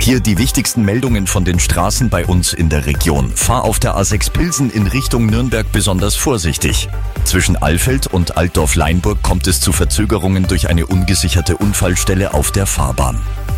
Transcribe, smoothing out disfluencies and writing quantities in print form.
Hier die wichtigsten Meldungen von den Straßen bei uns in der Region. Fahr auf der A6 Pilsen in Richtung Nürnberg besonders vorsichtig. Zwischen Alfeld und Altdorf-Leinburg kommt es zu Verzögerungen durch eine ungesicherte Unfallstelle auf der Fahrbahn.